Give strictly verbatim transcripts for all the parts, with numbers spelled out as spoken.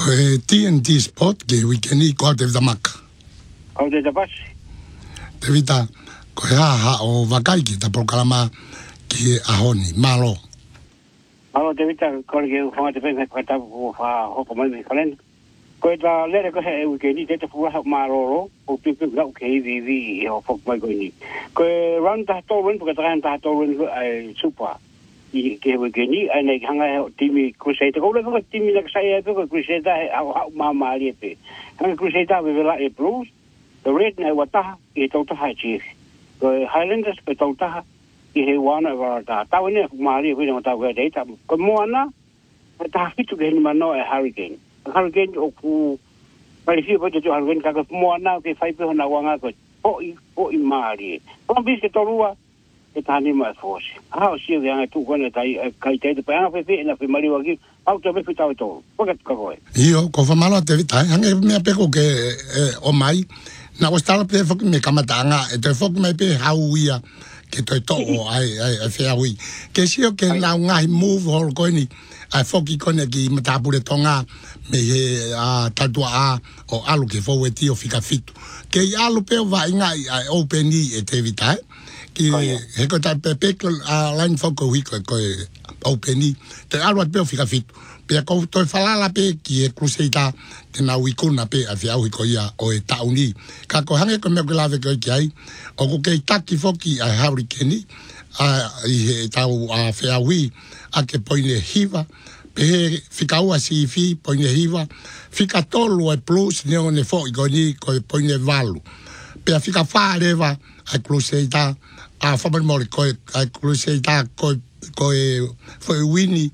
Koe T N T Sport ke wikeni ko te maka. Au te tapas. Te vita ko ha ha o vakai ki ta proklama ki ahoni malo. Au te vita ko ke fa te penga ko ta ko fa ho ko mai kalen. Ko ta lere ko he wikeni te te fu ha malo o pipu ga ke vi vi o fo mai ko ni. Ko ran ta to wen ko ta ta to wen ai super. I ke wikeni ai nei hanga timi Crusader ko le ko timi la sai e ko Crusader au au mama ali pe. Hanga Crusader we la e blues. The red na wata e tauta hai chief. Ko Highlanders pe tauta i he wana wa ta. Ta wene mali we no ta we data. Ko moana ta fitu ke ni mano e hurricane. Hurricane o ku pare fi po te hurricane ka ko moana ke fai pe na wanga ko. O i o i mali. Ko bis ke torua e tani ma force. Ah o si nga tu ko na tai kai te pe ana fe fe na fe mali wa ki. Au te pe ta to. Ko ka ko. Io ko fa malo te vita. Hange me pe ko ke o mai na o stala pe fok me kamatanga e te fok me pe hauia ke to to ai ai fe aui ke si o ke na ngai move hol ko ni ai fok i kone ki mata pure tonga me a tatua a o alu ke fo weti o fika fitu ke alu pe va ngai ai open ni e te vita ki he ko ta pe pe a line fok ko wi ko open ni te alu pe o fika fitu pe ko to falala pe ki e Crusader te na wikuna pe a fiau ko ia o e tauni ka ko hange ko me ko lave ko ki ai o ko ke taki foki a hurricane a i tau a fiau a ke poine hiva pe fika ua si fi poine hiva fika tolu e plus ne one fo i ko ni ko poine valu pe fika fa leva a Crusader a fa mori ko a Crusader ko ko e foi wini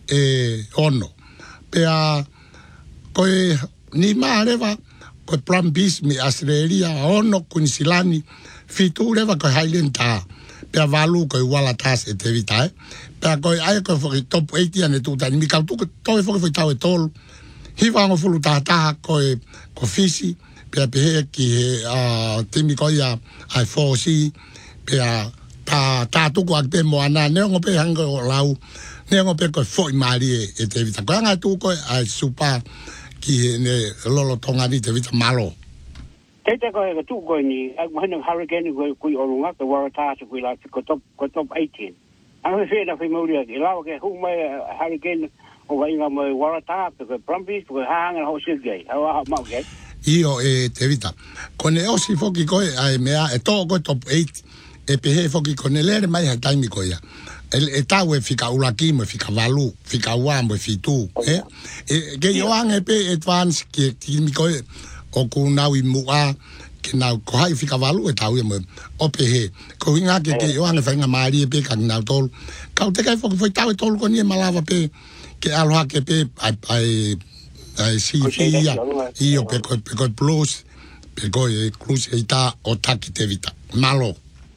e ono pe a ko ni mareva ko plan bis mi Australia ono kunsilani fitu leva ko Highland ta pe valu ko wala tas e te vita pe ko ai ko fo top eighty ane tu tani mi ka tu to fo fo ta tol hi va ngo fulu ta ta ko ko fisi pe pe ki a timi ko ya ai fo si pe a ta ta tu ko pe mo ana ne ngo pe hango lau ne ngo pe ko fo mali e te vita ko nga tu ko ai supa ki ne lolo tonga ni te vita malo Te te ko e tu ko ni a mo hurricane ko ku o lunga ko wa ta ko la ko top ko top eighteen a fe na fe mo ria ki la ke hu mai hurricane o vai nga mo wa ta ko Brumbies ko hanga ho si gay ha ma ke io e te vita con e osi foki ko ai mea e to ko top eight e pe he foki con le mai ha time ko ya el etawe fika ulaki mo fika valu fika wa mo fitu eh e ke yo an e pe advance ke ti mi ko o ku na wi mu a ke na ko hai fika valu e tau mo o pe he ko inga ke ke yo an e fa nga mari pe ka na tol ka te kai foki foi tau tol ko ni malava pe ke aloha ke pe ai ai ai si fia io pe ko pe ko plus pe ko e Crusader o taki te vita malo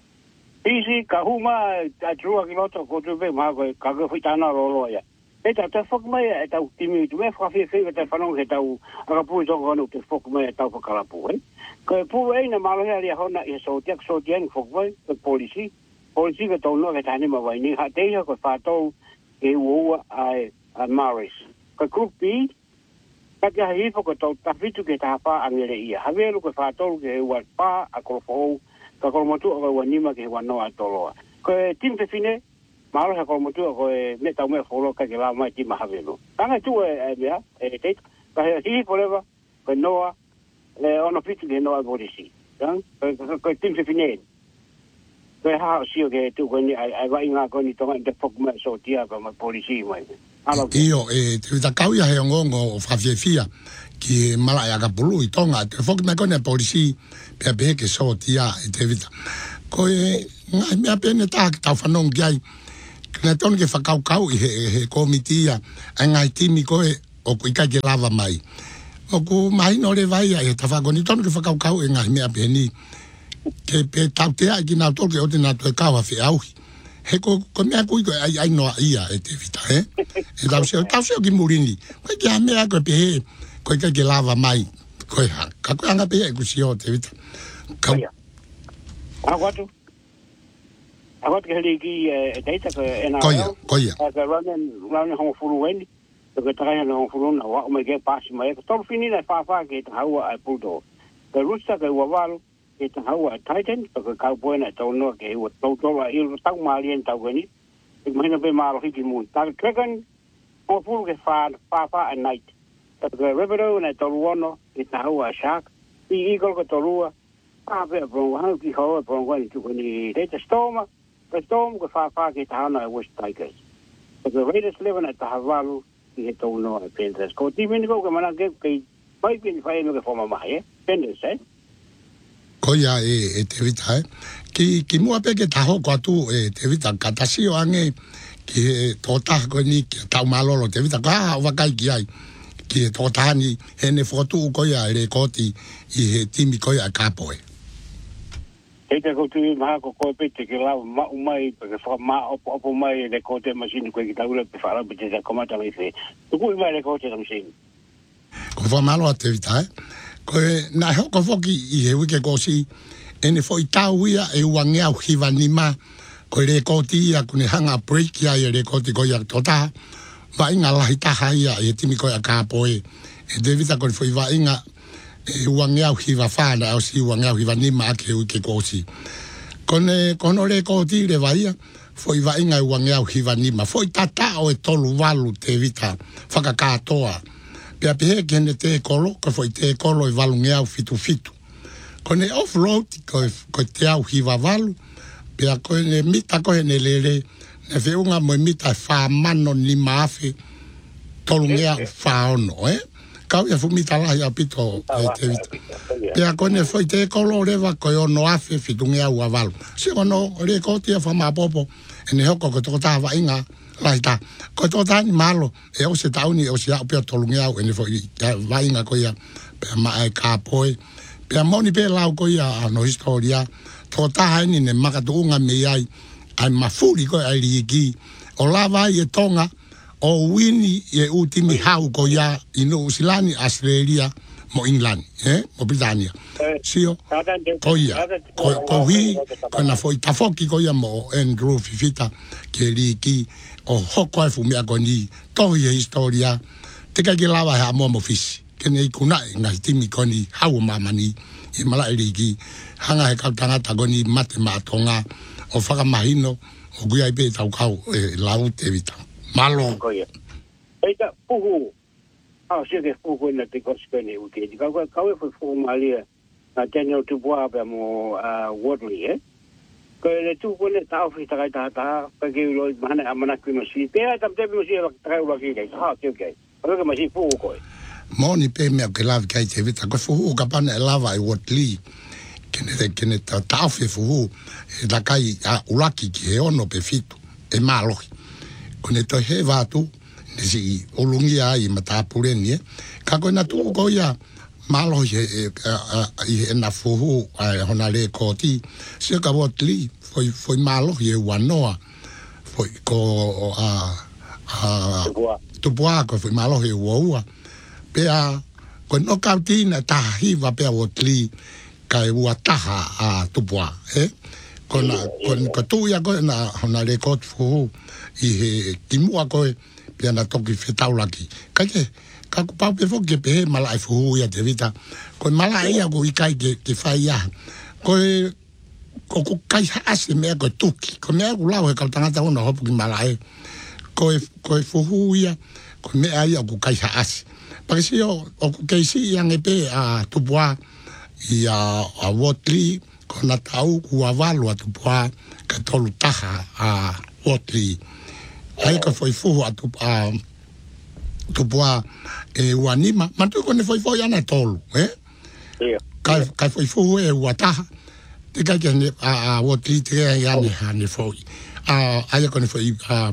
Isi ka huma a trua ki loto ko tu ve ma ko ka ko fita na ro lo ya. E ta te fok mai e ta timi tu me fa fi fi te fa no ke ta u ka pu jo ko no te fok mai ta ko kala pu e. Ko pu e na malo ya ri hona e so te so te en fok mai ko polici. Polici ke to no ke ta ni ma vai ni ha te ko fa to e wo ai a Maris. Ko kupi ka ke hi fok to ta fitu ke ta pa angere ia. Ha ve lo ko fa to ke wa pa a ko fo ka ko motu o wa nima ke wa no atoloa ko tim te fine malo ka ko motu ko me ta me folo ka ke la mai ti ma havelo tanga tu e ya e te ka hi forever ko noa le ono fitu de noa bodisi dan ko tim te fine ko ha si o ke tu ko ni ai va inga ko ni to de fok me so tia ko ma polisi mai io e te ta kauia he ngongo fa fia ki mala ya ka pulu i tonga te fok me ko ne polisi pe pe ke so tia e te vita ko e ngai me apene ta ta fanong gai na ton ke fa kau kau i he komitia ngai timi ko e o ku ka ke lava mai o ku mai no le vai e ta fa ko ni ton ke fa kau kau e ngai me apeni ke pe ta te a ki na to ke o te na to ka wa fi au he ko ko me ku ko ai ai no ia e te vita eh e ta se ta se ki murini ko ke me a ko pe ko ka ke lava mai ko ha ka ko anga pe e ku si o te vita ka agora tu agora que ele que deita que é na coia coia a running running home for win Ke takai na ngofuluna wa me ke pasi mai ke tol fini na fa fa ke hawa ai puto. Ke rusta ke wawalo ke hawa Titan ke ka buena to no ke wa to to wa il tau malien tau ni. Ke mai na be malo hiki mun. Ta trekan ngofulu ke fa fa fa at night. Ke revero na to wono ke hawa shark. I eagle ke to rua. Pa be bro ha ki ho bro wa ni tu ni de storm. The storm ke fa fa ke hana West Tigers. The Raiders living at the Havalu. He don't know a Pentas. Go deep in the go, man. I get five in five in the form of my Pentas, eh? Koya e te vita, ki ki mua pe ke taho kwa tu e te vita katasi o ange ki tō taha ko ni ki tau malolo te vita ka wakai ki ai ki tō taha ni he ne fotu koya e re koti I he timi koya kapoe. He te ko tu maha ko koe pete ke lau ma umai pe ke wha ma opo opo mai le kote masini koe ki taura pe wha pe te te komata mai whe. Tuku I mai le kote ka masini. Ko wha malo a te vita e. Koe na hoko foki I he wike kosi ene fo I tau ia e uangea u hiva nima koe re koti ia kune hanga break ia e re koti koe ia tota va inga lahi taha ia e timi koe a kapoe. E te vita koe fo I va inga e uangea u hiva whana au si uangea u hiva nima ake wike kosi. Kone kono re koti le vaia fo I va inga uangea u hiva nima. Fo I tata o e tolu walu te vita whakakatoa. Pea pehe kene te kolo, ko foi te kolo I valungea u fitu fitu. Kone off-road, ko, ko te au hiva valu, pea ko ne mita ko ne lele, ne whiunga mo mita wha mano ni maafe, tolungea u whaono, eh? Kau ia fu mita lahi a pito e te vita. Pea ko ne foi te kolo rewa ko i ono afe fitungea u avalu. Si ono re kotia wha maapopo, e ne hoko ko toko taha wa inga, lai ta ko to tani malo e o se tauni o se a pe tolungea o ne fo vai nga ko ia pe mai ka poi pe moni pe lau ko ia no historia to ta ni ne makatunga me ai ai mafuri ko ai ligi o lava e tonga o wini e ultimi hau ko ia ino usilani Australia mo England eh mo Britania sio ko ia ko ko hi ko na foi tafoki ko ia mo Andrew Fifita ke ligi o hoko e fumia koni tohi e historia te kai ki lawa hea momo fisi kene I kuna e ngahi timi koni hau mamani I mala e rigi hanga he kautangata koni mate maatonga o whakamahino o kuia I pe tau kau e lau te vita malo Eita puhu au sia ke puhu na te koskene uke kau kau e fui fuhu malia na Daniel Dubois pe mo Wadley eh ko le tu ko le tau fi takai ta ta pa ke lo mana amana ku masi pe ta te masi la takai wa ke ha ke ke ko ke masi fu ko moni pe me ke lava kai te vita ko fu ka pana lava I Watley kene te kene ta tau fi fu e ta kai a ulaki ke ono pe fitu e malo ko ne to he va tu ne si olungi ai mata pure ni ka ko na tu ko ya malo e e na fu ai hona le koti se ka Watley foi foi malo e wanoa foi ko a a tu boa ko foi malo e woa pe a ko no kautina ta hiva pe Watley kai ua taha a tu boa eh ko na ko tu ya ko na hona le kot fu I he timua ko pe na toki fetaulaki ka ke ka pa pe fo ke pe mala fu ya te vita ko mala ia ko I kai ke ke fai ya ko ko ko kai ase me ko tuki ko me ko lao e ka tangata ona hopu ki malai ko ko fuhuia ko me ai ko kai ase pa si o o ke si yang e pe a tu boa I a a Watley ko na tau ku avalo a tu boa ka tolu taha a Watley ai ko foi fuhu a tu a tu boa e wanima ma tu ko ne foi foi ana tolu eh kai kai foi fuhu e wataha te kai ke a a Watley te ya ne ha ne foi a ai ko ne foi a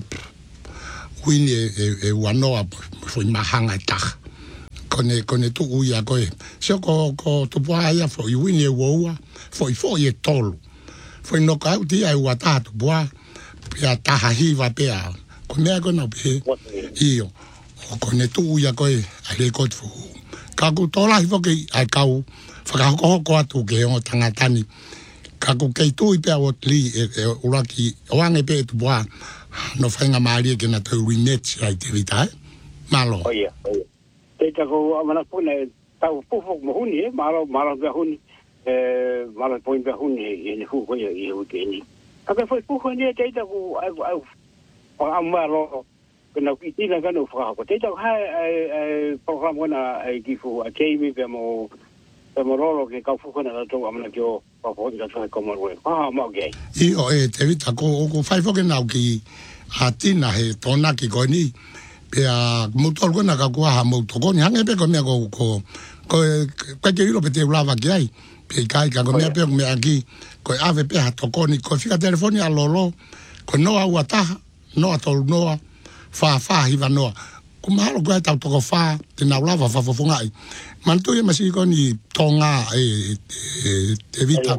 wini e e wanoa foi mahanga ta kone kone tu uia ko e so ko ko tu poa ia foi wini e woa foi foi e tolu foi no ka ti ai wata tu poa pia ta hiva pia ko me ko no pe io kone tu uia ko e ale ko tu ka ku tola hivo ke ai kau fa ko ko atu ke o tangatani ka ku ke tu I pe Watley e uraki wange pe tu poa no fainga mari ke na tu rinet ai te vita Malo. Oh ia. Te tako amana puna tau pufok mahuni e malo malo be huni e malo point be huni e ni fu ko ia i hu ke ni. Aka foi fu ni te tako au au pa amaro kena kitina kana fa ko te tako hai program na ai kifu a Jamie be mo be mo rolo ke ka fu kana to amana jo pa po ka fa ko mo we. Ah mo ge. I o e te vita ko ko fai fo ke na ki atina he tona ki ko ni pe a motor ko na ka ko ha motor ko ni hange pe ko me ko ko ko ka ke iro pe te lava ki ai pe kai ka ko me pe me aki ko ave pe ha to ko ni ko fika telefoni a lolo ko no a wata no a tol no fa fa hi va no ko malo ko ta to ko fa te na lava fa fo ngai man to ye masi ko ni tonga e te vita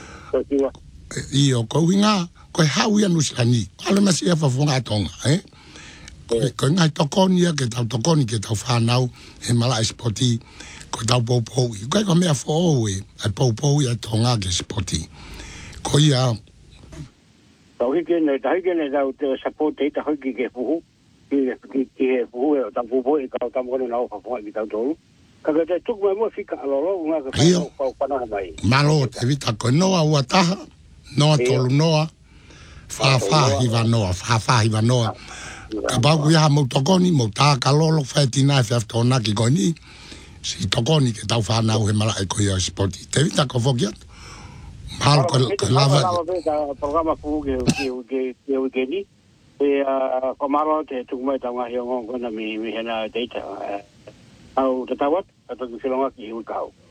io ko winga ko hau ia nusani ala masi fa fo ngai tonga eh ko ngai tokoni ke tau tokoni ke tau whanau he mala spoti ko tau popo ko ko mea fo e ai popo ia tonga ke spoti ko ia tau hike ne tau hike ne tau te support te tau hike ke fuhu ke ke fuhu e tau popo e kau tau kono nao whawha ki tau tolu ka ka te tuk mai mua whika alolo unga ka whau whanau mai malo te vita ko noa ua taha noa tolu noa wha wha hiwa noa wha wha hiwa noa ka baku ia mo tokoni mo ta ka lolo fatina fa tona ki goni si tokoni ke tau fa na he mala ko ia spoti te vita ko fokia mal ko lava programa fu ke ke ke ke ke ni e ko malo te tu mai tanga hi ngong ko na mi mi hena data au te tawat to ki filonga ki u kau